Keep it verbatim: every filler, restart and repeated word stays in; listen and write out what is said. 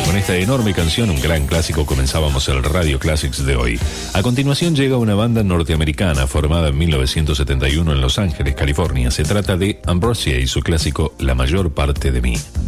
con esta enorme canción, un gran clásico, comenzábamos el Radio Classics de hoy. A continuación llega una banda norteamericana formada en mil novecientos setenta y uno en Los Ángeles, California. Se trata de Ambrosia y su clásico La mayor parte de mí.